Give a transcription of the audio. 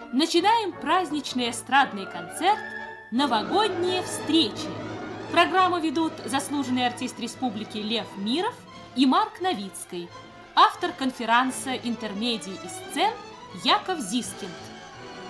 Начинаем праздничный эстрадный концерт «Новогодние встречи». Программу ведут заслуженный артист республики Лев Миров и Марк Новицкий, автор конферанса интермедий и сцен Яков Зискинд.